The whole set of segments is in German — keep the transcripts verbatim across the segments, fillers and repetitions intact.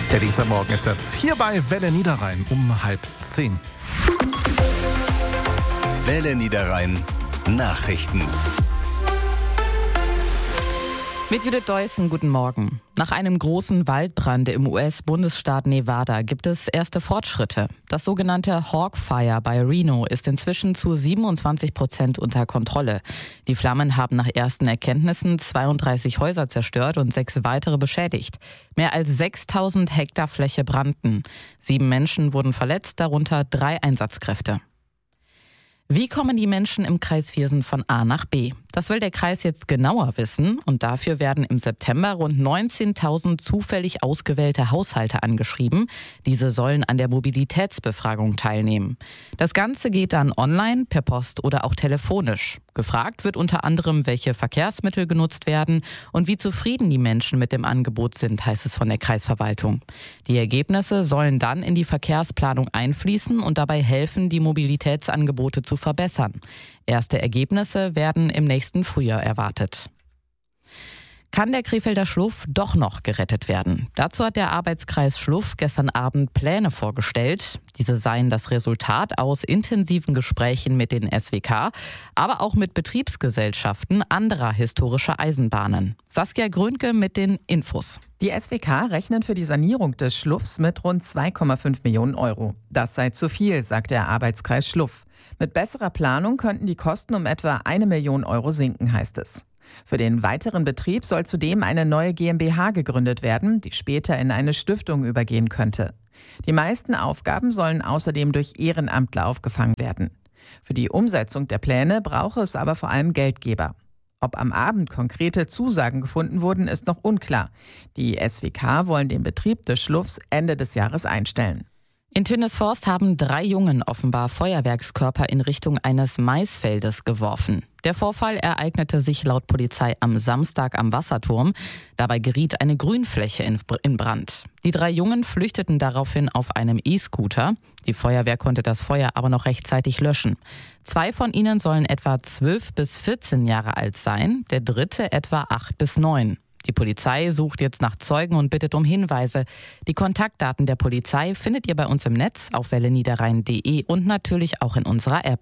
Der Dienstagmorgen ist das hier bei Welle Niederrhein um halb zehn. Welle Niederrhein Nachrichten. Mit Judith Deussen, guten Morgen. Nach einem großen Waldbrand im U S-Bundesstaat Nevada gibt es erste Fortschritte. Das sogenannte Hawk Fire bei Reno ist inzwischen zu siebenundzwanzig Prozent unter Kontrolle. Die Flammen haben nach ersten Erkenntnissen zweiunddreißig Häuser zerstört und sechs weitere beschädigt. Mehr als sechstausend Hektar Fläche brannten. Sieben Menschen wurden verletzt, darunter drei Einsatzkräfte. Wie kommen die Menschen im Kreis Viersen von A nach B? Das will der Kreis jetzt genauer wissen und dafür werden im September rund neunzehntausend zufällig ausgewählte Haushalte angeschrieben. Diese sollen an der Mobilitätsbefragung teilnehmen. Das Ganze geht dann online, per Post oder auch telefonisch. Gefragt wird unter anderem, welche Verkehrsmittel genutzt werden und wie zufrieden die Menschen mit dem Angebot sind, heißt es von der Kreisverwaltung. Die Ergebnisse sollen dann in die Verkehrsplanung einfließen und dabei helfen, die Mobilitätsangebote zu verbessern. Erste Ergebnisse werden im nächsten Frühjahr erwartet. Kann der Krefelder Schluff doch noch gerettet werden? Dazu hat der Arbeitskreis Schluff gestern Abend Pläne vorgestellt. Diese seien das Resultat aus intensiven Gesprächen mit den S W K, aber auch mit Betriebsgesellschaften anderer historischer Eisenbahnen. Saskia Grönke mit den Infos. Die S W K rechnen für die Sanierung des Schluffs mit rund zwei Komma fünf Millionen Euro. Das sei zu viel, sagt der Arbeitskreis Schluff. Mit besserer Planung könnten die Kosten um etwa eine Million Euro sinken, heißt es. Für den weiteren Betrieb soll zudem eine neue GmbH gegründet werden, die später in eine Stiftung übergehen könnte. Die meisten Aufgaben sollen außerdem durch Ehrenamtler aufgefangen werden. Für die Umsetzung der Pläne brauche es aber vor allem Geldgeber. Ob am Abend konkrete Zusagen gefunden wurden, ist noch unklar. Die S W K wollen den Betrieb des Schluffs Ende des Jahres einstellen. In Tünnesforst haben drei Jungen offenbar Feuerwerkskörper in Richtung eines Maisfeldes geworfen. Der Vorfall ereignete sich laut Polizei am Samstag am Wasserturm. Dabei geriet eine Grünfläche in Brand. Die drei Jungen flüchteten daraufhin auf einem E-Scooter. Die Feuerwehr konnte das Feuer aber noch rechtzeitig löschen. Zwei von ihnen sollen etwa zwölf bis vierzehn Jahre alt sein, der dritte etwa acht bis neun. Die Polizei sucht jetzt nach Zeugen und bittet um Hinweise. Die Kontaktdaten der Polizei findet ihr bei uns im Netz auf welle niederrhein punkt de und natürlich auch in unserer App.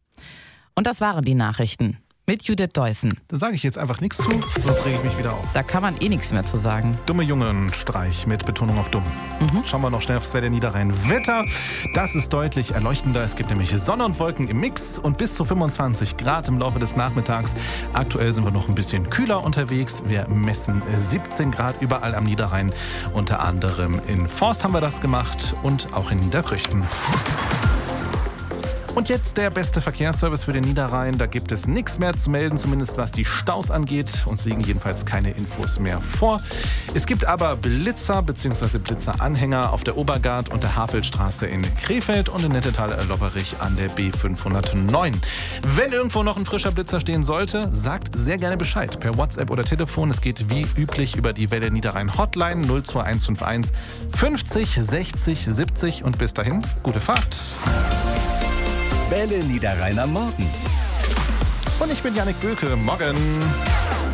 Und das waren die Nachrichten mit Judith Deussen. Da sage ich jetzt einfach nichts zu, sonst rege ich mich wieder auf. Da kann man eh nichts mehr zu sagen. Dumme Jungenstreich mit Betonung auf dumm. Mhm. Schauen wir noch schnell aufs Welle Niederrhein. Wetter, das ist deutlich erleuchtender. Es gibt nämlich Sonne und Wolken im Mix und bis zu fünfundzwanzig Grad im Laufe des Nachmittags. Aktuell sind wir noch ein bisschen kühler unterwegs. Wir messen siebzehn Grad überall am Niederrhein. Unter anderem in Forst haben wir das gemacht und auch in Niederkrüchten. Und jetzt der beste Verkehrsservice für den Niederrhein. Da gibt es nichts mehr zu melden, zumindest was die Staus angeht. Uns liegen jedenfalls keine Infos mehr vor. Es gibt aber Blitzer bzw. Blitzeranhänger auf der Obergard und der Havelstraße in Krefeld und in Nettetal-Lopperich an der B fünfhundertneun. Wenn irgendwo noch ein frischer Blitzer stehen sollte, sagt sehr gerne Bescheid per WhatsApp oder Telefon. Es geht wie üblich über die Welle Niederrhein Hotline null zwei eins fünf eins fünfzig sechzig siebzig und bis dahin gute Fahrt. Welle Niederrhein am Morgen. Und ich bin Jannik Böke. Morgen.